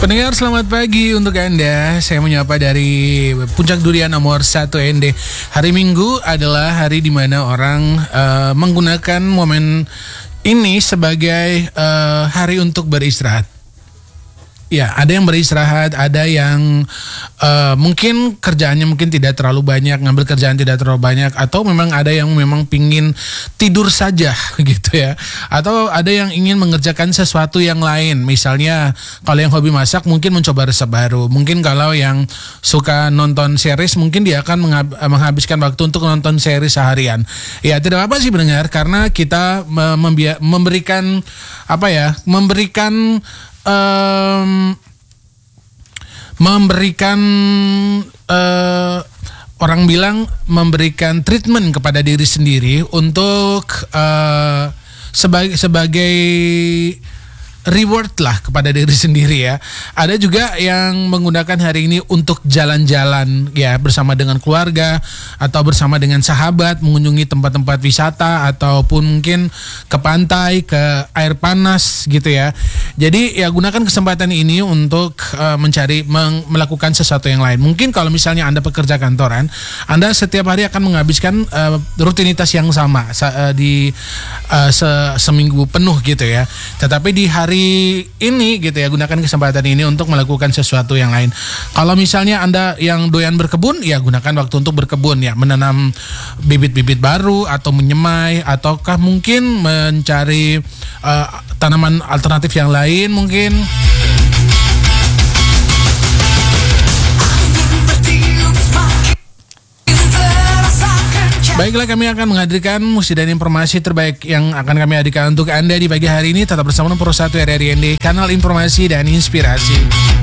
Pendengar selamat pagi untuk Anda. Saya menyapa dari Puncak Durian nomor 1 ND. Hari Minggu adalah hari di mana orang menggunakan momen ini sebagai hari untuk beristirahat. Ya, ada yang beristirahat, ada yang mungkin kerjaannya mungkin tidak terlalu banyak, ngambil kerjaan tidak terlalu banyak, atau memang ada yang memang pingin tidur saja gitu ya, atau ada yang ingin mengerjakan sesuatu yang lain. Misalnya kalau yang hobi masak mungkin mencoba resep baru, mungkin kalau yang suka nonton series mungkin dia akan menghabiskan waktu untuk nonton series seharian. Ya tidak apa sih pendengar, karena kita memberikan orang bilang memberikan treatment kepada diri sendiri untuk sebagai reward lah kepada diri sendiri ya. Ada juga yang menggunakan hari ini untuk jalan-jalan ya, bersama dengan keluarga atau bersama dengan sahabat, mengunjungi tempat-tempat wisata ataupun mungkin ke pantai, ke air panas gitu ya. Jadi ya gunakan kesempatan ini untuk melakukan sesuatu yang lain. Mungkin kalau misalnya Anda pekerja kantoran, Anda setiap hari akan menghabiskan rutinitas yang sama seminggu penuh gitu ya. Tetapi di hari ini gitu ya, gunakan kesempatan ini untuk melakukan sesuatu yang lain. Kalau misalnya Anda yang doyan berkebun, ya gunakan waktu untuk berkebun ya, menanam bibit-bibit baru atau menyemai, ataukah mungkin mencari tanaman alternatif yang lain mungkin. Baiklah, kami akan menghadirkan musik dan informasi terbaik yang akan kami hadirkan untuk Anda di pagi hari ini. Tetap bersama nomor 1 RRI ND, kanal informasi dan inspirasi.